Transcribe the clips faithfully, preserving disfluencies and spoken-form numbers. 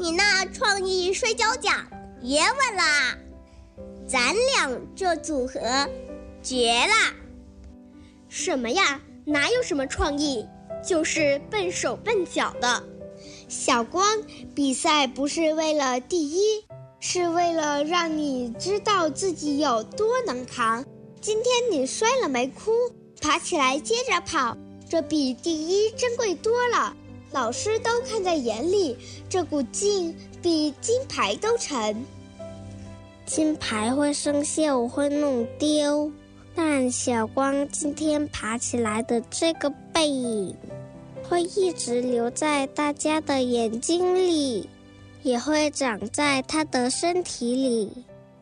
你那创意摔跤奖也稳啦，咱俩这组合绝啦！ 什么呀？哪有什么创意，就是笨手笨脚的。 小光，比赛不是为了第一，是为了让你知道自己有多能扛。今天你摔了没哭，爬起来接着跑，这比第一珍贵多了。老师都看在眼里，这股劲比金牌都沉。 金牌会生锈，会弄丢，但小光今天爬起来的这个背影，会一直留在大家的眼睛里，也会长在他的身体里。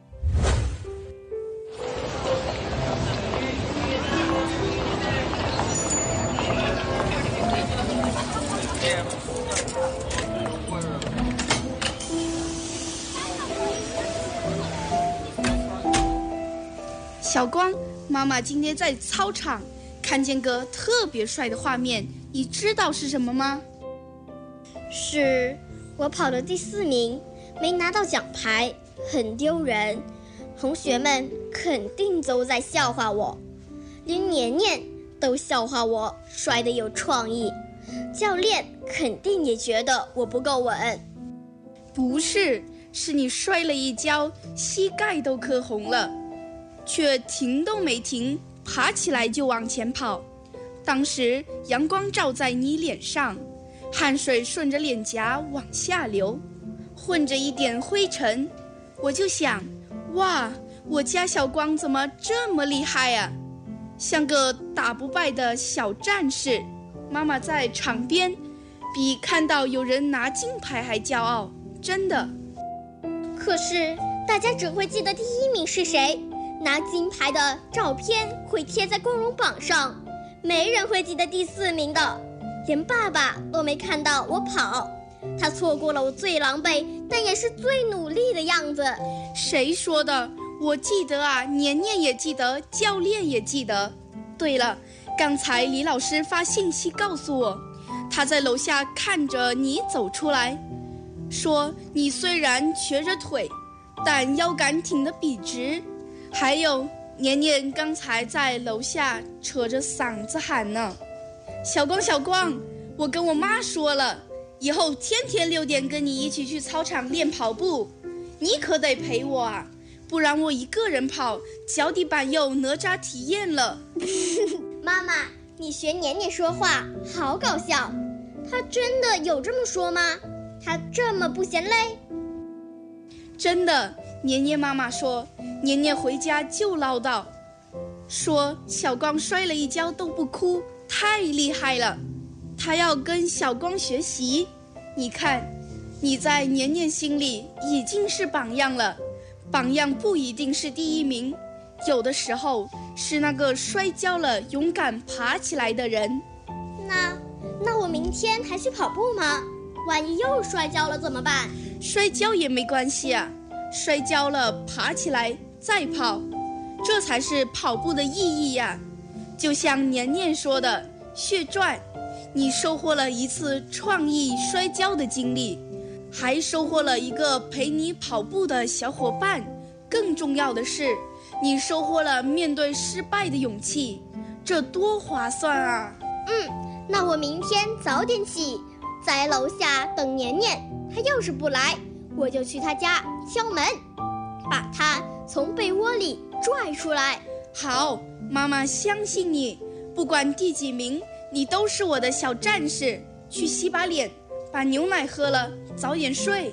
小光，妈妈今天在操场看见个特别帅的画面，你知道是什么吗？ 是我跑了第四名，没拿到奖牌，很丢人，同学们肯定都在笑话我，连年年都笑话我摔得有创意，教练肯定也觉得我不够稳。 不是，是你摔了一跤，膝盖都磕红了，却停都没停，爬起来就往前跑。当时阳光照在你脸上，汗水顺着脸颊往下流，混着一点灰尘。我就想，哇，我家小光怎么这么厉害啊，像个打不败的小战士。妈妈在场边比看到有人拿金牌还骄傲，真的。 可是大家只会记得第一名是谁，拿金牌的照片会贴在光荣榜上，没人会记得第四名的，连爸爸都没看到我跑。他错过了我最狼狈但也是最努力的样子。 谁说的？我记得啊，年年也记得，教练也记得。对了，刚才李老师发信息告诉我，他在楼下看着你走出来，说你虽然瘸着腿，但腰杆挺得笔直。还有年年刚才在楼下扯着嗓子喊呢，小光小光，我跟我妈说了，以后天天六点跟你一起去操场练跑步，你可得陪我啊，不然我一个人跑，脚底板又哪吒体验了。 妈妈，你学年年说话好搞笑，他真的有这么说吗？他这么不嫌累？ 真的，年年妈妈说，年年回家就唠叨，说小光摔了一跤都不哭，太厉害了，他要跟小光学习。你看，你在年年心里已经是榜样了，榜样不一定是第一名，有的时候是那个摔跤了勇敢爬起来的人。 那那我明天还去跑步吗？万一又摔跤了怎么办？ 摔跤也没关系啊，摔跤了爬起来再跑，这才是跑步的意义呀。就像年年说的，血赚，你收获了一次创意摔跤的经历，还收获了一个陪你跑步的小伙伴，更重要的是你收获了面对失败的勇气，这多划算啊。 嗯，那我明天早点起，在楼下等年年，他要是不来，我就去他家敲门，把他从被窝里拽出来。 好，妈妈相信你，不管第几名，你都是我的小战士。去洗把脸，把牛奶喝了，早点睡。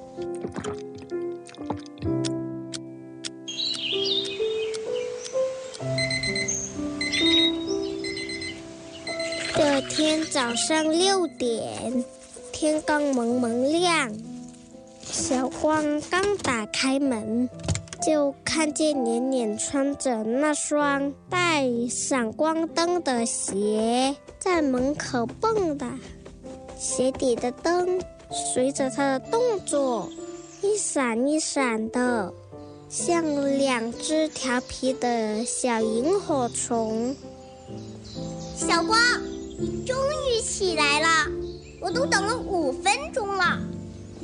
第二天早上六点，天刚蒙蒙亮，小光刚打开门，就看见年年穿着那双带闪光灯的鞋在门口蹦跶，鞋底的灯随着他的动作一闪一闪的，像两只调皮的小萤火虫。 小光，你终于起来了，我都等了五分钟了。